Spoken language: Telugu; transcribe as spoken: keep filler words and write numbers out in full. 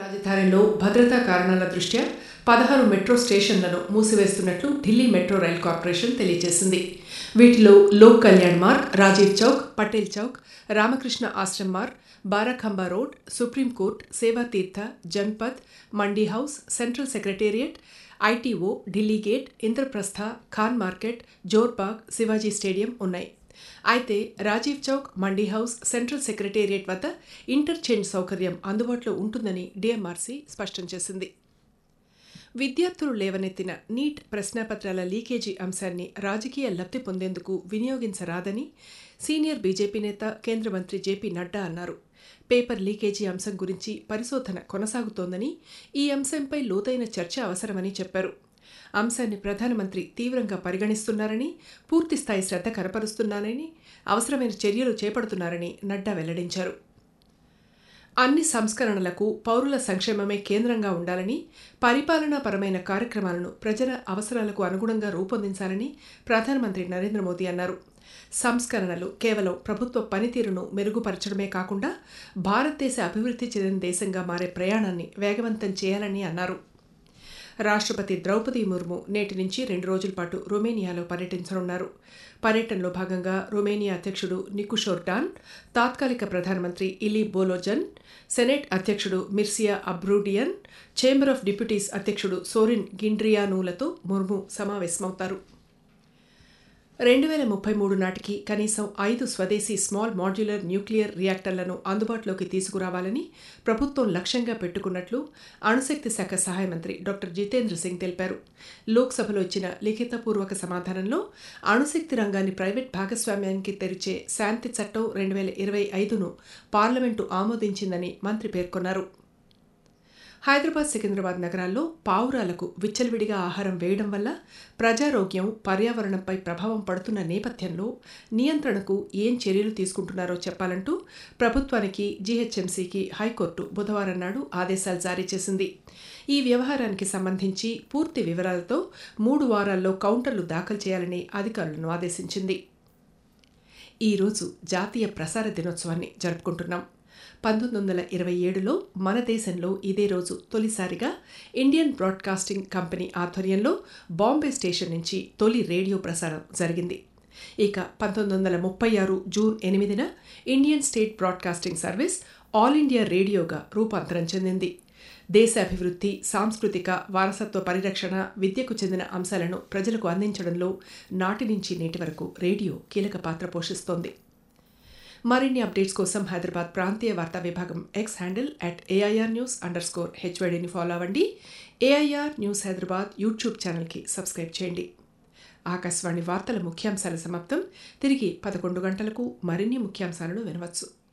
రాజధానిలో భద్రతా కారణాల దృష్ట్యా పదహారు metro స్టేషన్లను మూసివేస్తున్నట్లు Delhi metro rail corporation తెలియజేసింది. వీటిలో Lok Kalyan Marg, Rajiv Chowk, Patel Chowk, Ramakrishna Ashram Marg, బారాఖంబా road, supreme court, సేవాతీర్థ, Janpath, mandi house, central secretariat, ITO, Delhi gate, Indraprastha, Khan market, జోర్బాగ్, Shivaji stadium ఉన్నాయి. అయితే Rajiv Chowk, mandi house, central secretariat వద్ద ఇంటర్చేంజ్ సౌకర్యం అందుబాటులో ఉంటుందని డీఎంఆర్సీ స్పష్టం చేసింది. విద్యార్థులు లేవనెత్తిన నీట్ ప్రశ్నాపత్రాల లీకేజీ అంశాన్ని రాజకీయ లబ్ధి పొందేందుకు వినియోగించరాదని సీనియర్ బీజేపీ నేత, కేంద్ర మంత్రి జేపీ నడ్డా అన్నారు. పేపర్ లీకేజీ అంశం గురించి పరిశోధన కొనసాగుతోందని, ఈ అంశంపై లోతైన చర్చ అవసరమని చెప్పారు. అంశాన్ని ప్రధానమంత్రి తీవ్రంగా పరిగణిస్తున్నారని, పూర్తిస్థాయి శ్రద్ధ కనపరుస్తున్నారని, అవసరమైన చర్యలు చేపడుతున్నారని నడ్డా వెల్లడించారు. అన్ని సంస్కరణలకు పౌరుల సంక్షేమమే కేంద్రంగా ఉండాలని, పరిపాలనాపరమైన కార్యక్రమాలను ప్రజల అవసరాలకు అనుగుణంగా రూపొందించాలని ప్రధానమంత్రి నరేంద్ర మోదీ అన్నారు. సంస్కరణలు కేవలం ప్రభుత్వ పనితీరును మెరుగుపరచడమే కాకుండా భారతదేశ అభివృద్ధి చెందిన దేశంగా మారే ప్రయాణాన్ని వేగవంతం చేయాలని అన్నారు. రాష్ట్రపతి ద్రౌపది ముర్ము నేటి నుంచి రెండు రోజుల పాటు రొమేనియాలో పర్యటించనున్నారు. పర్యటనలో భాగంగా రొమేనియా అధ్యక్షుడు నికుషోర్ డాన్, తాత్కాలిక ప్రధానమంత్రి ఇలీ బోలోజన్, సెనెట్ అధ్యక్షుడు మిర్సియా అబ్రూడియన్, ఛేంబర్ ఆఫ్ డిప్యూటీస్ అధ్యక్షుడు సోరిన్ గిండ్రియానూలతో ముర్ము సమావేశమవుతారు. రెండు వేల ముప్పై మూడు నాటికి కనీసం ఐదు స్వదేశీ స్మాల్ మాడ్యులర్ న్యూక్లియర్ రియాక్టర్లను అందుబాటులోకి తీసుకురావాలని ప్రభుత్వం లక్ష్యంగా పెట్టుకున్నట్లు అణుశక్తి శాఖ సహాయ మంత్రి డాక్టర్ జితేంద్ర సింగ్ తెలిపారు. లోక్సభలో ఇచ్చిన లిఖితపూర్వక సమాధానంలో అణుశక్తి రంగాన్ని ప్రైవేట్ భాగస్వామ్యానికి తెరిచే శాంతి చట్టం రెండు వేల ఇరవై ఐదును పార్లమెంటు ఆమోదించిందని మంత్రి పేర్కొన్నారు. హైదరాబాద్, సికింద్రాబాద్ నగరాల్లో పావురాలకు విచ్చలవిడిగా ఆహారం వేయడం వల్ల ప్రజారోగ్యం, పర్యావరణంపై ప్రభావం పడుతున్న నేపథ్యంలో నియంత్రణకు ఏం చర్యలు తీసుకుంటున్నారో చెప్పాలంటూ ప్రభుత్వానికి, జీహెచ్ఎంసీకి హైకోర్టు బుధవారం నాడు ఆదేశాలు జారీ చేసింది. ఈ వ్యవహారానికి సంబంధించి పూర్తి వివరాలతో మూడు వారాల్లో కౌంటర్లు దాఖలు చేయాలని అధికారులను ఆదేశించింది. ఈరోజు జాతీయ ప్రసార దినోత్సవాన్ని జరుపుకుంటున్నాం. పంతొమ్మిది వందల ఇరవై ఏడులో మన దేశంలో ఇదే రోజు తొలిసారిగా ఇండియన్ బ్రాడ్కాస్టింగ్ కంపెనీ ఆధ్వర్యంలో బాంబే స్టేషన్ నుంచి తొలి రేడియో ప్రసారం జరిగింది. ఇక పంతొమ్మిది వందల ముప్పై ఆరు జూన్ ఎనిమిదిన Indian state broadcasting service all India రేడియోగా రూపాంతరం చెందింది. దేశ అభివృద్ధి, సాంస్కృతిక వారసత్వ పరిరక్షణ, విద్యకు చెందిన అంశాలను ప్రజలకు అందించడంలో నాటి నుంచి నేటి వరకు రేడియో కీలక పాత్ర పోషిస్తోంది. మరిన్ని అప్డేట్స్ కోసం హైదరాబాద్ ప్రాంతీయ వార్తా విభాగం X handle at AIR news under score హెచ్వైడీని follow అవ్వండి. ఏఐఆర్ న్యూస్ హైదరాబాద్ యూట్యూబ్ ఛానల్కి సబ్స్క్రైబ్ చేయండి. ఆకాశవాణి వార్తల ముఖ్యాంశాల సమాప్తం. తిరిగి పదకొండు గంటలకు మరిన్ని ముఖ్యాంశాలను వినవచ్చు.